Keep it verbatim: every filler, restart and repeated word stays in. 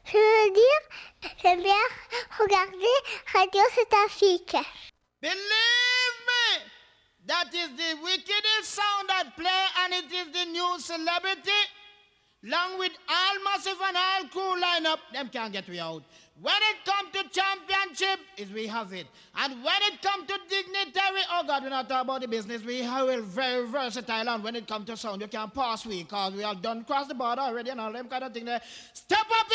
Je veux dire, j'aime bien regarder Radio Sud-Afrique. Believe me, that is the wickedest sound that play, and it is the new celebrity, along with all massive and all cool lineup. Them can't get we out. When it come to championship, is we have it. And when it come to dignitary, oh God, we're not talking about the business. We are very versatile, and when it come to sound, you can pass we, because we are done cross the border already and all them kind of thing there. Step up